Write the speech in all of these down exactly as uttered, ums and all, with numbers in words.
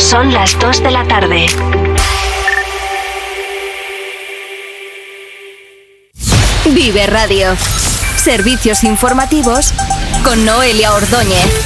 Son las dos de la tarde. Vive Radio. Servicios informativos con Noelia Ordóñez.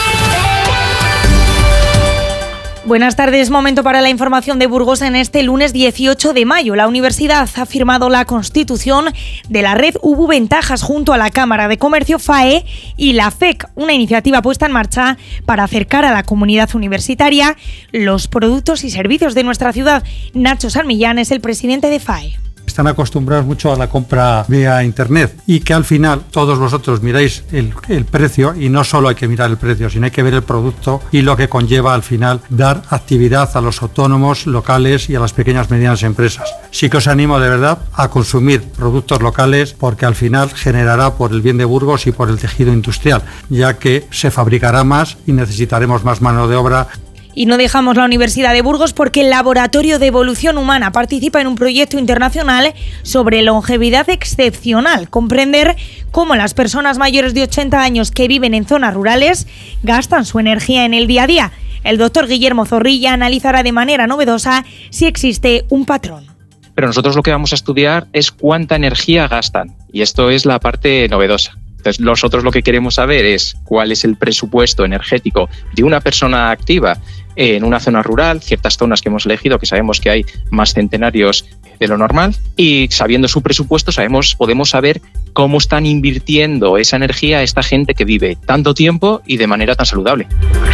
Buenas tardes, momento para la información de Burgos en este lunes dieciocho de mayo. La universidad ha firmado la constitución de la red U B U Ventajas junto a la Cámara de Comercio F A E y la F E C, una iniciativa puesta en marcha para acercar a la comunidad universitaria los productos y servicios de nuestra ciudad. Nacho San Millán es el presidente de F A E. Están acostumbrados mucho a la compra vía internet y que al final todos vosotros miráis el, el precio, y no solo hay que mirar el precio, sino hay que ver el producto y lo que conlleva al final dar actividad a los autónomos locales y a las pequeñas y medianas empresas. Sí que os animo de verdad a consumir productos locales, porque al final generará por el bien de Burgos y por el tejido industrial, ya que se fabricará más y necesitaremos más mano de obra. Y no dejamos la Universidad de Burgos porque el Laboratorio de Evolución Humana participa en un proyecto internacional sobre longevidad excepcional. Comprender cómo las personas mayores de ochenta años que viven en zonas rurales gastan su energía en el día a día. El doctor Guillermo Zorrilla analizará de manera novedosa si existe un patrón. Pero nosotros lo que vamos a estudiar es cuánta energía gastan, y esto es la parte novedosa. Entonces, nosotros lo que queremos saber es cuál es el presupuesto energético de una persona activa en una zona rural, ciertas zonas que hemos elegido, que sabemos que hay más centenarios de lo normal, y sabiendo su presupuesto sabemos, podemos saber cómo están invirtiendo esa energía esta gente que vive tanto tiempo y de manera tan saludable.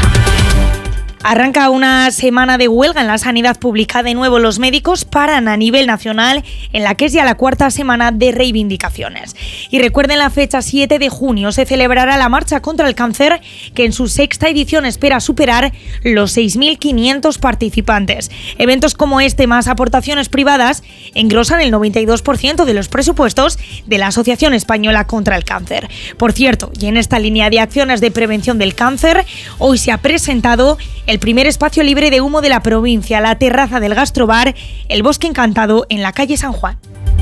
Arranca una semana de huelga en la sanidad pública. De nuevo, los médicos paran a nivel nacional, en la que es ya la cuarta semana de reivindicaciones. Y recuerden, la fecha siete de junio se celebrará la Marcha contra el Cáncer, que en su sexta edición espera superar los seis mil quinientos participantes. Eventos como este, más aportaciones privadas, engrosan el noventa y dos por ciento de los presupuestos de la Asociación Española contra el Cáncer. Por cierto, y en esta línea de acciones de prevención del cáncer, hoy se ha presentado el primer espacio libre de humo de la provincia, la terraza del gastrobar El Bosque Encantado, en la calle San Juan.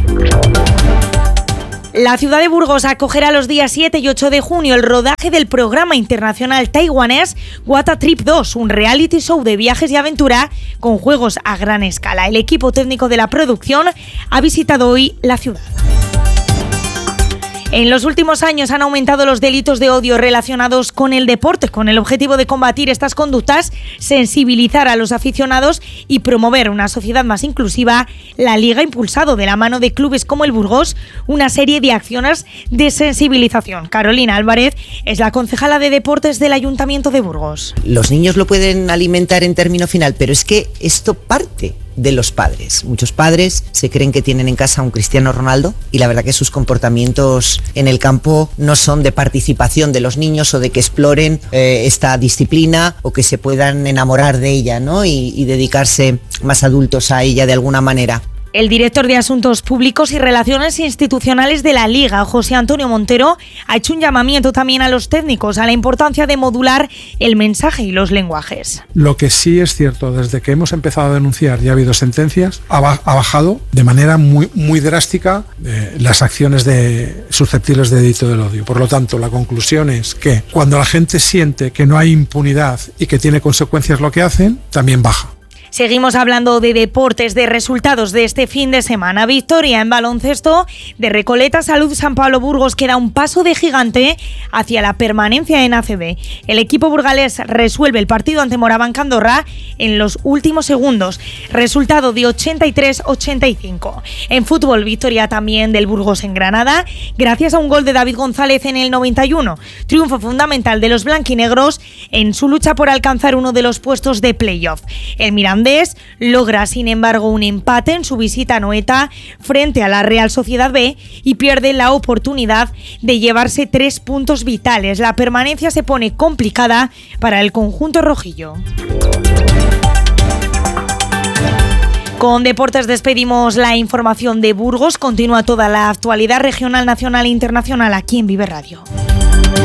La ciudad de Burgos acogerá los días siete y ocho de junio el rodaje del programa internacional taiwanés Wata Trip dos, un reality show de viajes y aventura con juegos a gran escala. El equipo técnico de la producción ha visitado hoy la ciudad. En los últimos años han aumentado los delitos de odio relacionados con el deporte, con el objetivo de combatir estas conductas, sensibilizar a los aficionados y promover una sociedad más inclusiva. La Liga ha impulsado, de la mano de clubes como el Burgos, una serie de acciones de sensibilización. Carolina Álvarez es la concejala de deportes del Ayuntamiento de Burgos. Los niños lo pueden alimentar en término final, pero es que esto parte de los padres. Muchos padres se creen que tienen en casa a un Cristiano Ronaldo, y la verdad que sus comportamientos en el campo no son de participación de los niños o de que exploren eh, esta disciplina o que se puedan enamorar de ella, ¿no? y, y dedicarse más adultos a ella de alguna manera. El director de Asuntos Públicos y Relaciones Institucionales de la Liga, José Antonio Montero, ha hecho un llamamiento también a los técnicos a la importancia de modular el mensaje y los lenguajes. Lo que sí es cierto, desde que hemos empezado a denunciar y ha habido sentencias, ha, ba- ha bajado de manera muy, muy drástica eh, las acciones de, susceptibles de delito del odio. Por lo tanto, la conclusión es que cuando la gente siente que no hay impunidad y que tiene consecuencias lo que hacen, también baja. Seguimos hablando de deportes, de resultados de este fin de semana. Victoria en baloncesto de Recoleta Salud San Pablo Burgos, que da un paso de gigante hacia la permanencia en A C B. El equipo burgalés resuelve el partido ante Morabanca Andorra en los últimos segundos. Resultado de ochenta y tres a ochenta y cinco. En fútbol, victoria también del Burgos en Granada, gracias a un gol de David González en el noventa y uno. Triunfo fundamental de los blanquinegros en su lucha por alcanzar uno de los puestos de playoff. El Mirandés logra, sin embargo, un empate en su visita a Noeta frente a la Real Sociedad B y pierde la oportunidad de llevarse tres puntos vitales. La permanencia se pone complicada para el conjunto rojillo. Con deportes despedimos la información de Burgos. Continúa toda la actualidad regional, nacional e internacional aquí en Vive Radio.